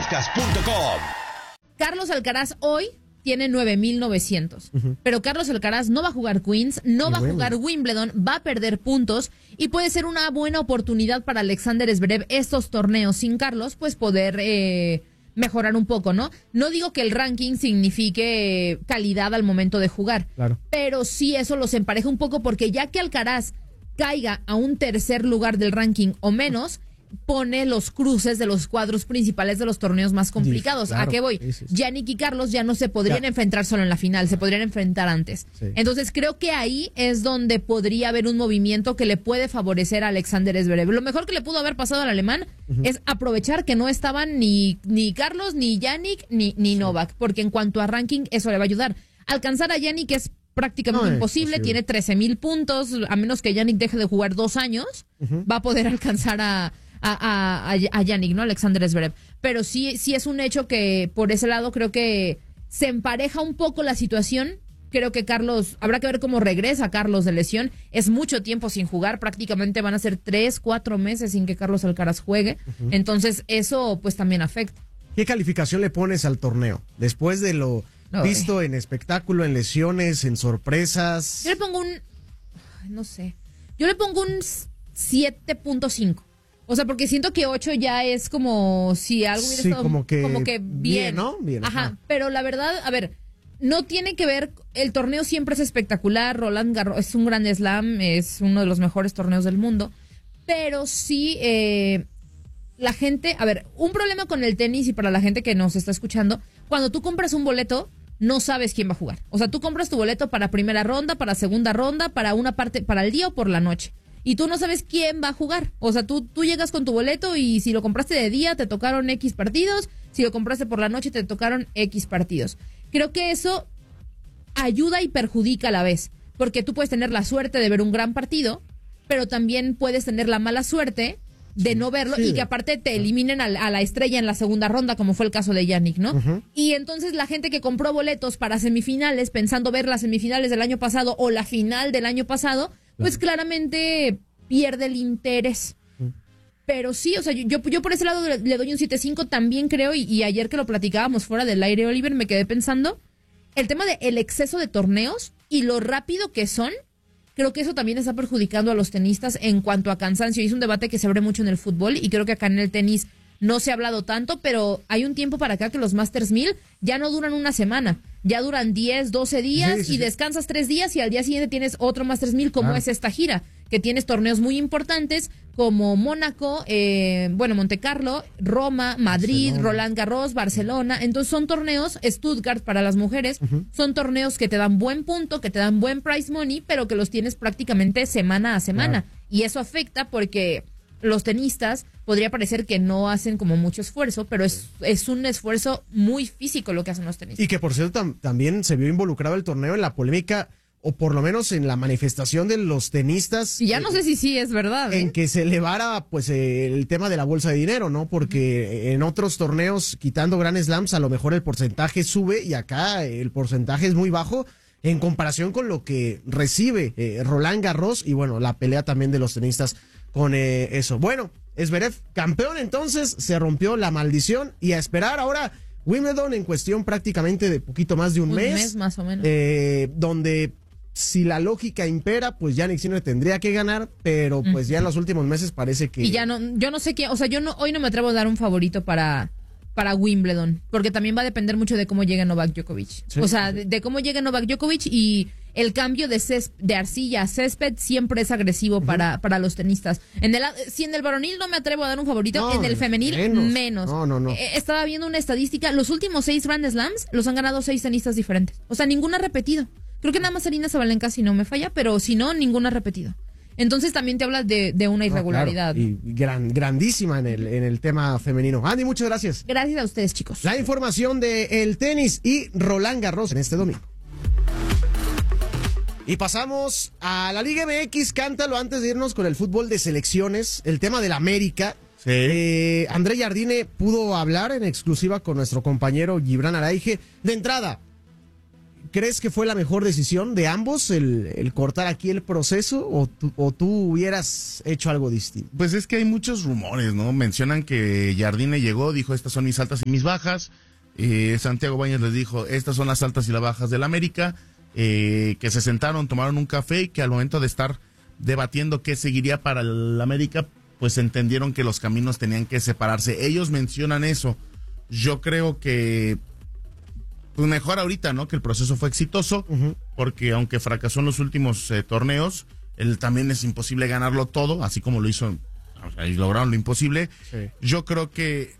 podcast.com. Carlos Alcaraz hoy tiene 9,900. Pero Carlos Alcaraz no va a jugar Queens, no va a jugar Wimbledon, va a perder puntos y puede ser una buena oportunidad para Alexander Zverev estos torneos sin Carlos, pues poder mejorar un poco, ¿no? No digo que el ranking signifique calidad al momento de jugar, claro, pero sí eso los empareja un poco porque ya que Alcaraz caiga a un tercer lugar del ranking o menos, pone los cruces de los cuadros principales de los torneos más complicados. Claro, ¿a qué voy? sí. Jannik y Carlos ya no se podrían enfrentar solo en la final, se podrían enfrentar antes. Sí. Entonces creo que ahí es donde podría haber un movimiento que le puede favorecer a Alexander Zverev. Lo mejor que le pudo haber pasado al alemán es aprovechar que no estaban ni Carlos, ni Jannik, ni Novak, porque en cuanto a ranking eso le va a ayudar. Alcanzar a Jannik es prácticamente imposible, tiene 13,000 puntos, a menos que Jannik deje de jugar 2 años, va a poder alcanzar a Jannik, ¿no? Alexander Zverev. Pero sí es un hecho que por ese lado creo que se empareja un poco la situación. Creo que Carlos, habrá que ver cómo regresa Carlos de lesión. Es mucho tiempo sin jugar, prácticamente van a ser 3-4 meses sin que Carlos Alcaraz juegue. Entonces eso pues también afecta. ¿Qué calificación le pones al torneo? Después de lo visto en espectáculo, en lesiones, en sorpresas. Yo le pongo yo le pongo un 7.5. O sea, porque siento que 8 ya es como si algo hubiera estado como que bien, ¿no? Bien, ajá. Pero la verdad, a ver, no tiene que ver, el torneo siempre es espectacular, Roland Garros es un gran slam, es uno de los mejores torneos del mundo, pero sí, la gente, a ver, un problema con el tenis y para la gente que nos está escuchando, cuando tú compras un boleto, no sabes quién va a jugar. O sea, tú compras tu boleto para primera ronda, para segunda ronda, para una parte, para el día o por la noche. Y tú no sabes quién va a jugar. O sea, tú llegas con tu boleto y si lo compraste de día te tocaron X partidos, si lo compraste por la noche te tocaron X partidos. Creo que eso ayuda y perjudica a la vez, porque tú puedes tener la suerte de ver un gran partido, pero también puedes tener la mala suerte de no verlo y que aparte te eliminen a la estrella en la segunda ronda, como fue el caso de Jannik, ¿no? Y entonces la gente que compró boletos para semifinales, pensando ver las semifinales del año pasado o la final del año pasado, pues claramente pierde el interés. Pero sí, o sea, yo por ese lado le doy un 7.5, también creo, y ayer que lo platicábamos fuera del aire, Oliver, me quedé pensando, el tema de el exceso de torneos y lo rápido que son, creo que eso también está perjudicando a los tenistas en cuanto a cansancio. Y es un debate que se abre mucho en el fútbol y creo que acá en el tenis no se ha hablado tanto, pero hay un tiempo para acá que los Masters 1000 ya no duran una semana, ya duran 10, 12 días y descansas 3 días y al día siguiente tienes otro Masters 1000 como es esta gira, que tienes torneos muy importantes como Mónaco, Monte Carlo, Roma, Madrid, Roland Garros, Barcelona. Entonces son torneos, Stuttgart para las mujeres, son torneos que te dan buen punto, que te dan buen prize money, pero que los tienes prácticamente semana a semana. Y eso afecta porque los tenistas podría parecer que no hacen como mucho esfuerzo, pero es un esfuerzo muy físico lo que hacen los tenistas. Y que por cierto también se vio involucrado el torneo en la polémica, o por lo menos en la manifestación de los tenistas. Y ya no sé si sí es verdad. En que se elevara pues el tema de la bolsa de dinero, ¿no? Porque en otros torneos, quitando Grand Slams, a lo mejor el porcentaje sube y acá el porcentaje es muy bajo en comparación con lo que recibe Roland Garros y bueno, la pelea también de los tenistas con eso. Bueno, Zverev campeón, entonces se rompió la maldición y a esperar ahora Wimbledon en cuestión prácticamente de poquito más de un mes. Un mes más o menos. Donde si la lógica impera, pues Jannik Sinner tendría que ganar, pero pues ya en los últimos meses parece que... Y ya no, yo no sé qué, o sea, hoy no me atrevo a dar un favorito para Wimbledon, porque también va a depender mucho de cómo llegue Novak Djokovic. Sí, o sea, de cómo llegue Novak Djokovic y el cambio de arcilla a césped siempre es agresivo para los tenistas. Si en el varonil no me atrevo a dar un favorito, en el femenil menos. No. Estaba viendo una estadística, los últimos 6 Grand Slams los han ganado 6 tenistas diferentes. O sea, ninguna ha repetido. Creo que nada más Aryna Sabalenka si no me falla, pero si no, ninguna ha repetido. Entonces también te habla de una irregularidad. Claro. Y grandísima en el tema femenino. Andy, muchas gracias. Gracias a ustedes, chicos. La información del tenis y Roland Garros en este domingo. Y pasamos a la Liga MX, cántalo antes de irnos con el fútbol de selecciones, el tema del América. Sí. André Jardine pudo hablar en exclusiva con nuestro compañero Gibran Araige. De entrada, ¿crees que fue la mejor decisión de ambos el cortar aquí el proceso o tú hubieras hecho algo distinto? Pues es que hay muchos rumores, ¿no? Mencionan que Jardine llegó, dijo, estas son mis altas y mis bajas. Santiago Baños les dijo, estas son las altas y las bajas del América. Que se sentaron, tomaron un café y que al momento de estar debatiendo qué seguiría para el América, pues entendieron que los caminos tenían que separarse. Ellos mencionan eso. Yo creo que pues mejor ahorita, ¿no? Que el proceso fue exitoso, porque aunque fracasó en los últimos torneos, él también es imposible ganarlo todo, así como lo hizo, o sea, y lograron lo imposible. Sí. Yo creo que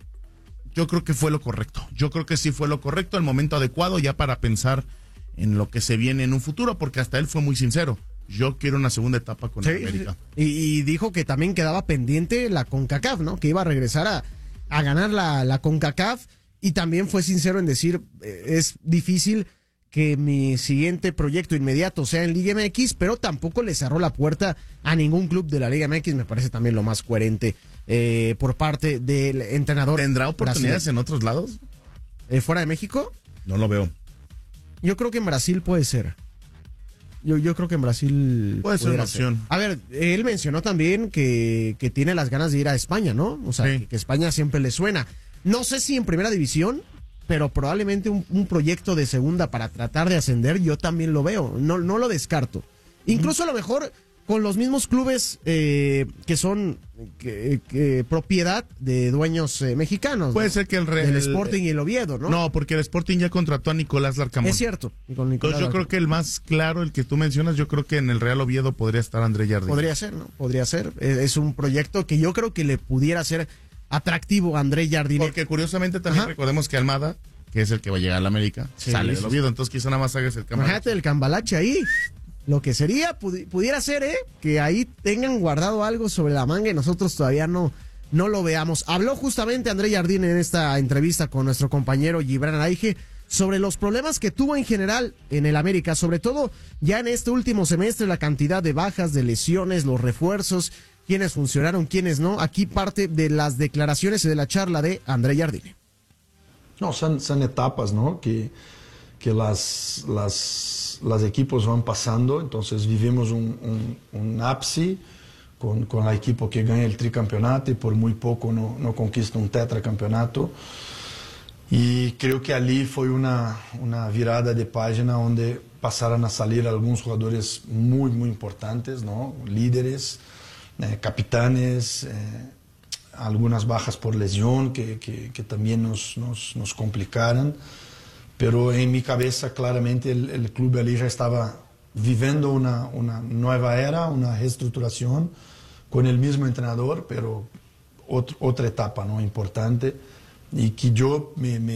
fue lo correcto. Yo creo que sí fue lo correcto, el momento adecuado ya para pensar en lo que se viene en un futuro, porque hasta él fue muy sincero. Yo quiero una segunda etapa con América. Y dijo que también quedaba pendiente la CONCACAF, ¿no? Que iba a regresar a ganar la CONCACAF. Y también fue sincero en decir, es difícil que mi siguiente proyecto inmediato sea en Liga MX, pero tampoco le cerró la puerta a ningún club de la Liga MX. Me parece también lo más coherente por parte del entrenador. ¿Tendrá oportunidades en otros lados? ¿Fuera de México? No lo veo. Yo creo que en Brasil puede ser. Yo creo que en Brasil puede ser una opción. A ver, él mencionó también que tiene las ganas de ir a España, ¿no? O sea, sí, que España siempre le suena. No sé si en primera división, pero probablemente un proyecto de segunda para tratar de ascender, yo también lo veo. No lo descarto. Incluso a lo mejor con los mismos clubes que son propiedad de dueños mexicanos. Puede ser que el Sporting y el Oviedo, ¿no? No, porque el Sporting ya contrató a Nicolás Larcamón. Es cierto. Entonces yo creo que el más claro, el que tú mencionas, yo creo que en el Real Oviedo podría estar André Jardine. Podría ser, ¿no? Podría ser. Es un proyecto que yo creo que le pudiera ser atractivo a André Jardine. Porque curiosamente también recordemos que Almada, que es el que va a llegar a la América, sale del Oviedo, entonces quizá nada más hagas el cambalache. Imagínate el cambalache ahí. Lo que sería, pudiera ser, que ahí tengan guardado algo sobre la manga y nosotros todavía no lo veamos. Habló justamente André Jardine en esta entrevista con nuestro compañero Gibran Araige sobre los problemas que tuvo en general en el América, sobre todo ya en este último semestre, la cantidad de bajas, de lesiones, los refuerzos, quiénes funcionaron, quiénes no. Aquí parte de las declaraciones y de la charla de André Jardine. No, son etapas, ¿no? Que las equipos van pasando, entonces vivimos un ápice con la equipo que gana el tricampeonato y por muy poco no conquista un tetracampeonato. Y creo que allí fue una virada de página donde pasaron a salir algunos jugadores muy, muy importantes, ¿no? Líderes, capitanes, algunas bajas por lesión que también nos complicaron. Pero en mi cabeza claramente el club allí ya estaba viviendo una nueva era, una reestructuración con el mismo entrenador, pero otra etapa, ¿no? Importante, y que yo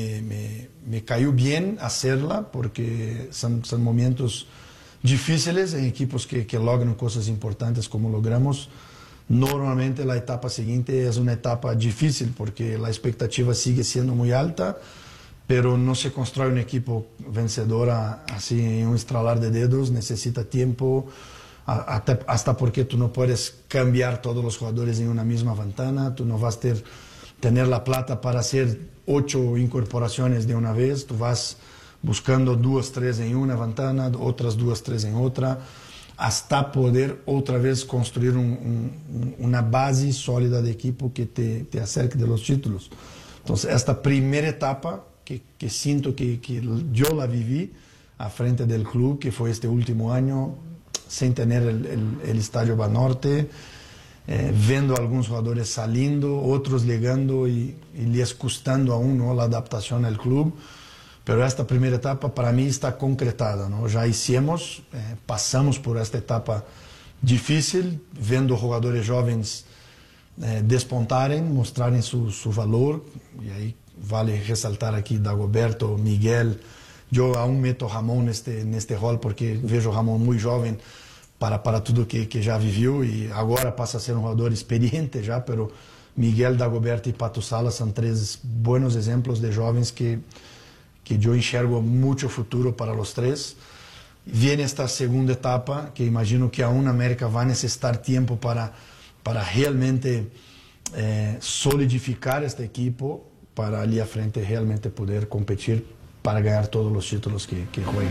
me cayó bien hacerla porque son momentos difíciles en equipos que logran cosas importantes como logramos. Normalmente la etapa siguiente es una etapa difícil porque la expectativa sigue siendo muy alta, pero no se construye un equipo vencedor así en un estralar de dedos, necesita tiempo, hasta porque tú no puedes cambiar todos los jugadores en una misma ventana, tú no vas a tener la plata para hacer 8 incorporaciones de una vez, tú vas buscando 2, 3 en una ventana, otras 2, 3 en otra, hasta poder otra vez construir una base sólida de equipo que te acerque de los títulos. Entonces, esta primera etapa que siento que yo la viví a frente del club, que fue este último año, sin tener el Estadio Banorte, viendo a algunos jugadores saliendo, otros llegando y les costando aún, ¿no?, la adaptación al club. Pero esta primera etapa para mí está concretada, ¿no? Ya hicimos, pasamos por esta etapa difícil, viendo jugadores jóvenes despontarem, mostrarem su valor, y ahí vale resaltar aquí Dagoberto, Miguel. Yo aún meto Ramón en este rol porque vejo Ramón muy joven para tudo que ya vivió y ahora pasa a ser un jugador experiente ya, pero Miguel, Dagoberto y Pato Sala son 3 buenos ejemplos de jóvenes que yo enxergo mucho futuro para los 3. Viene esta segunda etapa que imagino que aún América va a necesitar tiempo para realmente solidificar este equipo, para allí a frente realmente poder competir para ganar todos los títulos que jueguen.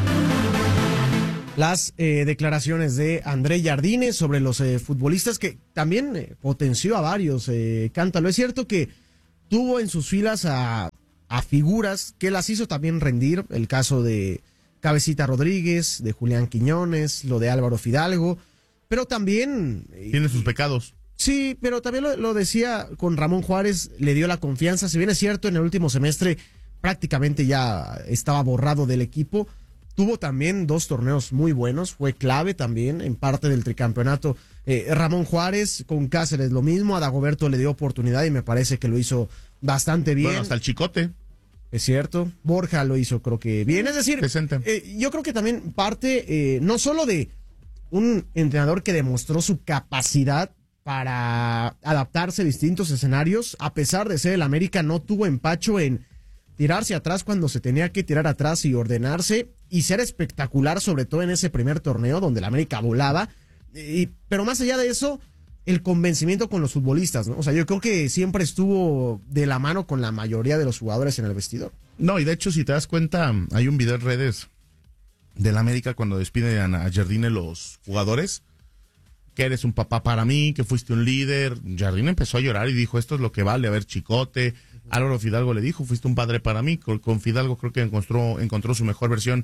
Las declaraciones de André Jardine sobre los futbolistas que también potenció a varios. Cántalo, es cierto que tuvo en sus filas a figuras que las hizo también rendir, el caso de Cabecita Rodríguez, de Julián Quiñones, lo de Álvaro Fidalgo, pero también... Tiene sus pecados. Sí, pero también lo decía con Ramón Juárez, le dio la confianza, si bien es cierto, en el último semestre prácticamente ya estaba borrado del equipo, tuvo también 2 torneos muy buenos, fue clave también en parte del tricampeonato. Ramón Juárez, con Cáceres lo mismo, a Dagoberto le dio oportunidad y me parece que lo hizo bastante bien. Bueno, hasta el Chicote. Es cierto, Borja lo hizo creo que bien, es decir, yo creo que también parte no solo de un entrenador que demostró su capacidad para adaptarse a distintos escenarios, a pesar de ser el América, no tuvo empacho en tirarse atrás cuando se tenía que tirar atrás y ordenarse y ser espectacular, sobre todo en ese primer torneo donde el América volaba, pero más allá de eso, el convencimiento con los futbolistas, ¿no? O sea, yo creo que siempre estuvo de la mano con la mayoría de los jugadores en el vestidor. No, y de hecho, si te das cuenta, hay un video en redes del América cuando despiden a Jardine los jugadores, que eres un papá para mí, que fuiste un líder. Jardine empezó a llorar y dijo, esto es lo que vale, a ver, Chicote. Álvaro Fidalgo le dijo, fuiste un padre para mí. Con Fidalgo creo que encontró su mejor versión,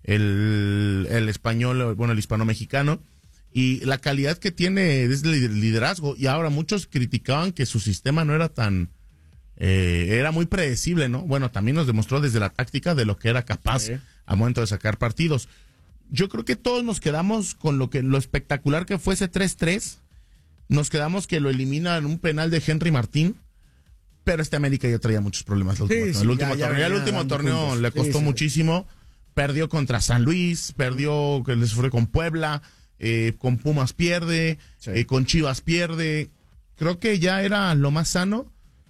el español, bueno, el hispano-mexicano. Y la calidad que tiene es de liderazgo. Y ahora muchos criticaban que su sistema no era tan... era muy predecible, ¿no? Bueno, también nos demostró desde la táctica de lo que era capaz al momento de sacar partidos. Yo creo que todos nos quedamos con lo espectacular que fue ese 3-3. Nos quedamos que lo elimina en un penal de Henry Martín. Pero América ya traía muchos problemas. El último torneo le costó muchísimo. Perdió contra San Luis, perdió que les fue con Puebla. Con Pumas pierde, con Chivas pierde. Creo que ya era lo más sano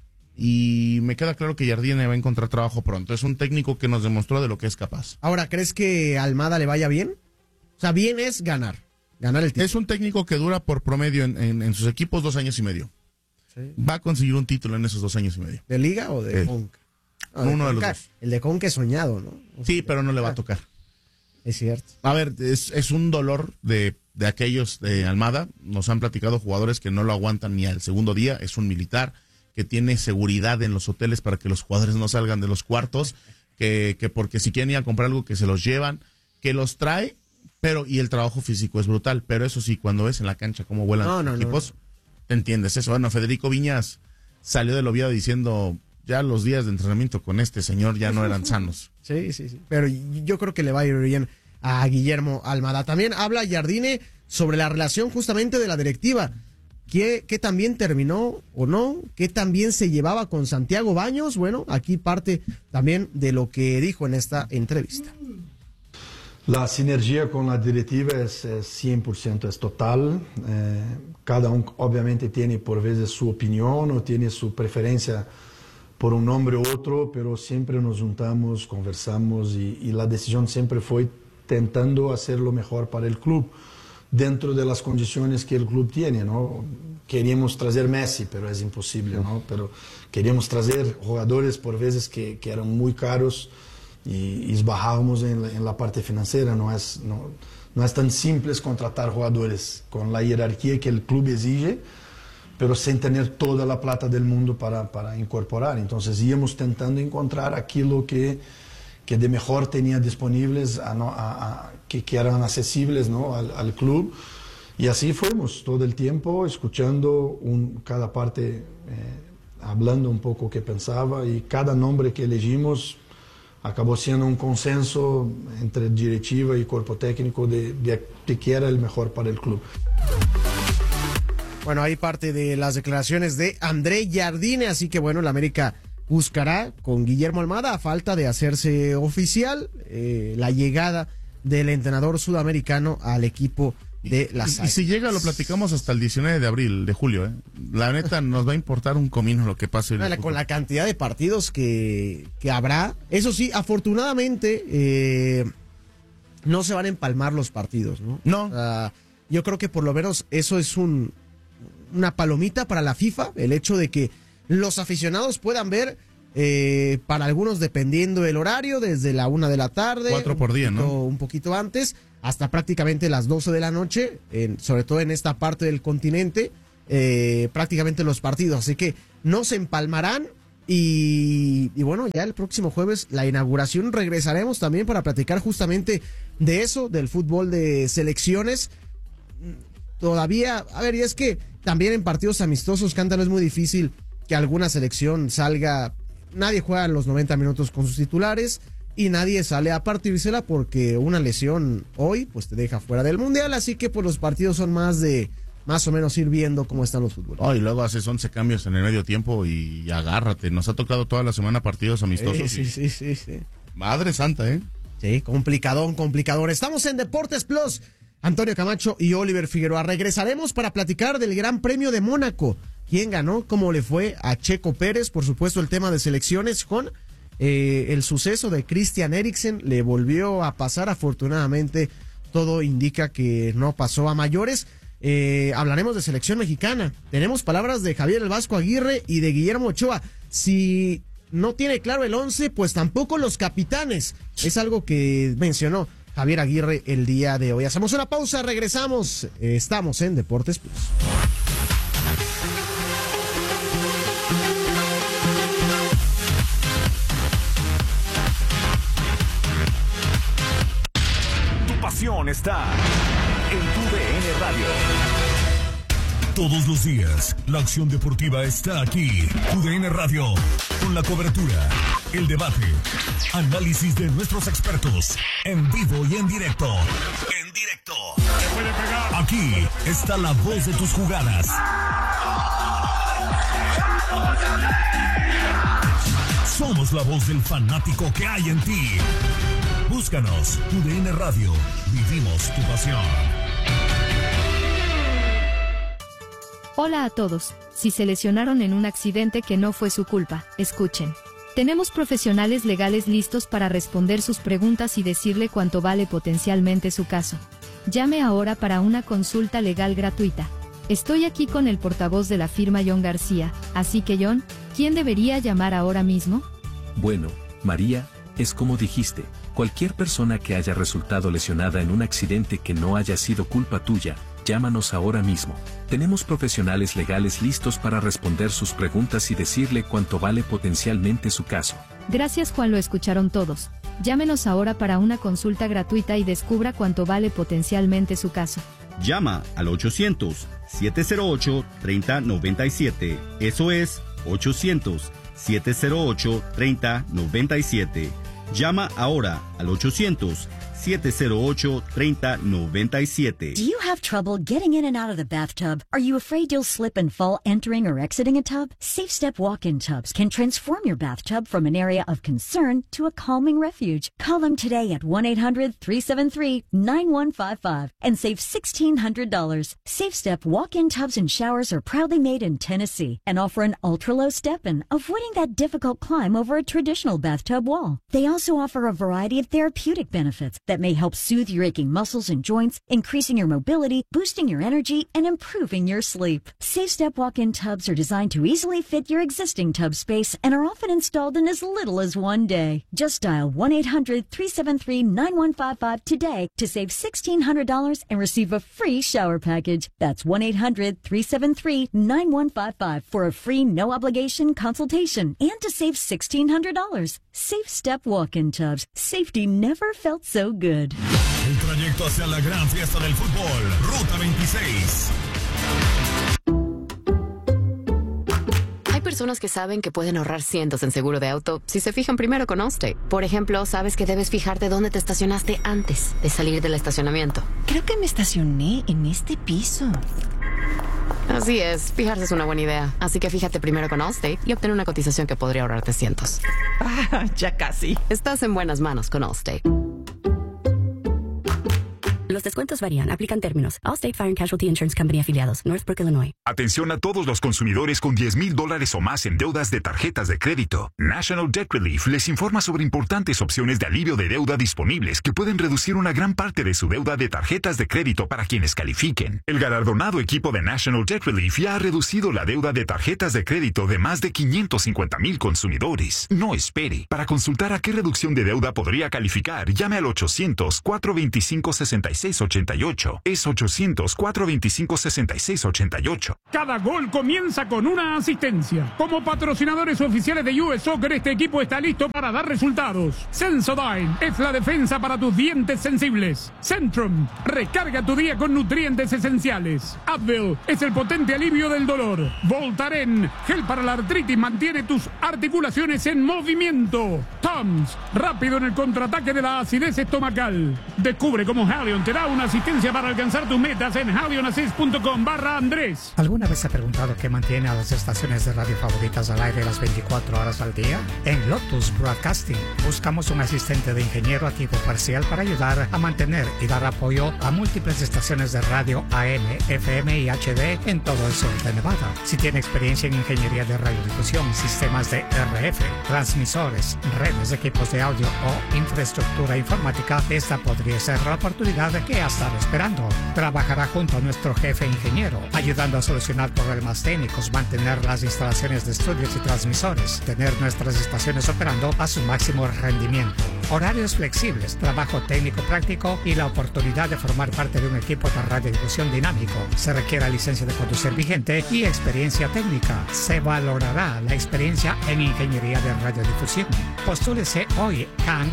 y me queda claro que Jardine va a encontrar trabajo pronto. Es un técnico que nos demostró de lo que es capaz. Ahora, ¿crees que a Almada le vaya bien? O sea, bien es ganar el título. Es un técnico que dura por promedio en sus equipos 2 años y medio. Sí. Va a conseguir un título en esos 2 años y medio. ¿De Liga o de Conca? No, uno de los dos. El de Conca es soñado, ¿no? O sea, sí, pero no le va a tocar. Es cierto. A ver, es un dolor de aquellos de Almada. Nos han platicado jugadores que no lo aguantan ni al segundo día. Es un militar que tiene seguridad en los hoteles para que los jugadores no salgan de los cuartos, que porque si quieren ir a comprar algo que se los llevan, que los trae, y el trabajo físico es brutal. Pero eso sí, cuando ves en la cancha cómo vuelan los equipos, te entiendes eso. Bueno, Federico Viñas salió del Oviedo diciendo, ya los días de entrenamiento con este señor ya no eran sanos. Sí. Pero yo creo que le va a ir bien a Guillermo Almada. También habla Jardine sobre la relación justamente de la directiva, que también terminó o no, que también se llevaba con Santiago Baños. Bueno, aquí parte también de lo que dijo en esta entrevista. La sinergia con la directiva es 100%, es total. Cada uno obviamente tiene por veces su opinión o tiene su preferencia por un nombre u otro, pero siempre nos juntamos, conversamos y la decisión siempre fue tentando hacer lo mejor para el club, dentro de las condiciones que el club tiene, ¿no? Queríamos traer Messi, pero es imposible, ¿no? Pero queríamos traer jugadores por veces que eran muy caros y esbajábamos en la parte financiera. No es tan simple contratar jugadores con la jerarquía que el club exige, pero sin tener toda la plata del mundo para incorporar. Entonces íbamos tentando encontrar aquello que de mejor tenía disponibles, que eran accesibles, ¿no? al club. Y así fuimos todo el tiempo, escuchando cada parte, hablando un poco qué pensaba, y cada nombre que elegimos acabó siendo un consenso entre directiva y cuerpo técnico de que era el mejor para el club. Bueno, ahí parte de las declaraciones de André Jardine, así que bueno, la América buscará con Guillermo Almada, a falta de hacerse oficial, la llegada del entrenador sudamericano al equipo de las Águilas. Y si llega, lo platicamos hasta el 19 de julio. La neta, nos va a importar un comino lo que pase. Con la cantidad de partidos que habrá. Eso sí, afortunadamente, no se van a empalmar los partidos, ¿no? No. Yo creo que por lo menos eso es una palomita para la FIFA, el hecho de que los aficionados puedan ver Para algunos, dependiendo del horario, desde la 1 de la tarde. 4 por día, ¿no? Un poquito antes, hasta prácticamente las 12 de la noche, sobre todo en esta parte del continente, prácticamente los partidos. Así que no se empalmarán. Y bueno, ya el próximo jueves, la inauguración, regresaremos también para platicar justamente de eso, del fútbol de selecciones. Todavía, a ver, y es que también en partidos amistosos, Cántaro, es muy difícil que alguna selección salga. Nadie juega los 90 minutos con sus titulares y nadie sale a partírsela, porque una lesión hoy pues te deja fuera del mundial. Así que pues los partidos son más o menos ir viendo cómo están los futbolistas. Y luego haces 11 cambios en el medio tiempo y agárrate. Nos ha tocado toda la semana partidos amistosos. Sí. Madre santa, ¿eh? Sí, complicador. Estamos en Deportes Plus. Antonio Camacho y Oliver Figueroa. Regresaremos para platicar del Gran Premio de Mónaco. ¿Quién ganó? ¿Cómo le fue a Checo Pérez? Por supuesto, el tema de selecciones con el suceso de Christian Eriksen. Le volvió a pasar, afortunadamente. Todo indica que no pasó a mayores. Hablaremos de selección mexicana. Tenemos palabras de Javier El Vasco Aguirre y de Guillermo Ochoa. Si no tiene claro el 11, pues tampoco los capitanes. Es algo que mencionó Javier Aguirre el día de hoy. Hacemos una pausa, regresamos. Estamos en Deportes Plus. Tu pasión está en tu DN Radio. Todos los días, la acción deportiva está aquí. UDN Radio, con la cobertura, el debate, análisis de nuestros expertos, en vivo y en directo. Aquí está la voz de tus jugadas. Somos la voz del fanático que hay en ti. Búscanos, UDN Radio. Vivimos tu pasión. Hola a todos. Si se lesionaron en un accidente que no fue su culpa, escuchen. Tenemos profesionales legales listos para responder sus preguntas y decirle cuánto vale potencialmente su caso. Llame ahora para una consulta legal gratuita. Estoy aquí con el portavoz de la firma John García, así que John, ¿quién debería llamar ahora mismo? Bueno, María, es como dijiste, cualquier persona que haya resultado lesionada en un accidente que no haya sido culpa tuya, llámanos ahora mismo. Tenemos profesionales legales listos para responder sus preguntas y decirle cuánto vale potencialmente su caso. Gracias, Juan, lo escucharon todos. Llámenos ahora para una consulta gratuita y descubra cuánto vale potencialmente su caso. Llama al 800-708-3097. Eso es 800-708-3097. Llama ahora al 800-708-3097. Do you have trouble getting in and out of the bathtub? Are you afraid you'll slip and fall entering or exiting a tub? Safe Step walk-in tubs can transform your bathtub from an area of concern to a calming refuge. Call them today at 1-800-373-9155 and save $1,600. Safe Step walk-in tubs and showers are proudly made in Tennessee and offer an ultra-low step-in, avoiding that difficult climb over a traditional bathtub wall. They also offer a variety of therapeutic benefits that may help soothe your aching muscles and joints, increasing your mobility, boosting your energy, and improving your sleep. Safe Step walk-in tubs are designed to easily fit your existing tub space and are often installed in as little as one day. Just dial 1-800-373-9155 today to save $1,600 and receive a free shower package. That's 1-800-373-9155 for a free no-obligation consultation and to save $1,600. Safe Step walk-in tubs. Safety never felt so good. El trayecto hacia la gran fiesta del fútbol, Ruta 26. Hay personas que saben que pueden ahorrar cientos en seguro de auto si se fijan primero con Allstate. Por ejemplo, sabes que debes fijarte dónde te estacionaste antes de salir del estacionamiento. Creo que me estacioné en este piso. Así es, fijarse es una buena idea. Así que fíjate primero con Allstate y obtén una cotización que podría ahorrarte cientos. Ya casi. Estás en buenas manos con Allstate. Los descuentos varían. Aplican términos. Allstate Fire and Casualty Insurance Company afiliados. Northbrook, Illinois. Atención a todos los consumidores con $10,000 o más en deudas de tarjetas de crédito. National Debt Relief les informa sobre importantes opciones de alivio de deuda disponibles que pueden reducir una gran parte de su deuda de tarjetas de crédito para quienes califiquen. El galardonado equipo de National Debt Relief ya ha reducido la deuda de tarjetas de crédito de más de 550,000 consumidores. No espere. Para consultar a qué reducción de deuda podría calificar, llame al 800-425-6688. Es 800-425-6688. Cada gol comienza con una asistencia. Como patrocinadores oficiales de US Soccer, este equipo está listo para dar resultados. Sensodyne es la defensa para tus dientes sensibles. Centrum, recarga tu día con nutrientes esenciales. Advil es el potente alivio del dolor. Voltaren, gel para la artritis, mantiene tus articulaciones en movimiento. Tums, rápido en el contraataque de la acidez estomacal. Descubre cómo Halion te da una asistencia para alcanzar tus metas en halionassist.com/Andrés. ¿Alguna vez se ha preguntado qué mantiene a las estaciones de radio favoritas al aire las 24 horas al día? En Lotus Broadcasting buscamos un asistente de ingeniero a tiempo parcial para ayudar a mantener y dar apoyo a múltiples estaciones de radio AM, FM y HD en todo el sur de Nevada. Si tiene experiencia en ingeniería de radiodifusión, sistemas de RF, transmisores, redes, equipos de audio o infraestructura informática, esta podría ser la oportunidad que ha estado esperando. Trabajará junto a nuestro jefe ingeniero, ayudando a solucionar problemas técnicos, mantener las instalaciones de estudios y transmisores, tener nuestras estaciones operando a su máximo rendimiento. Horarios flexibles, trabajo técnico práctico y la oportunidad de formar parte de un equipo de radiodifusión dinámico. Se requiere licencia de conducir vigente y experiencia técnica. Se valorará la experiencia en ingeniería de radiodifusión. Postúlese hoy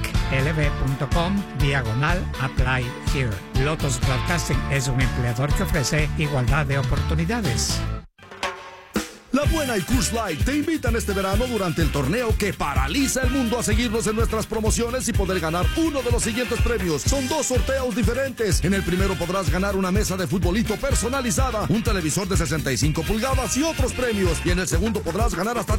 canklb.com/apply here. Lotus Broadcasting es un empleador que ofrece igualdad de oportunidades. La Buena y Coors Light te invitan este verano durante el torneo que paraliza el mundo a seguirnos en nuestras promociones y poder ganar uno de los siguientes premios. Son 2 sorteos diferentes. En el primero podrás ganar una mesa de futbolito personalizada, un televisor de 65 pulgadas y otros premios. Y en el segundo podrás ganar hasta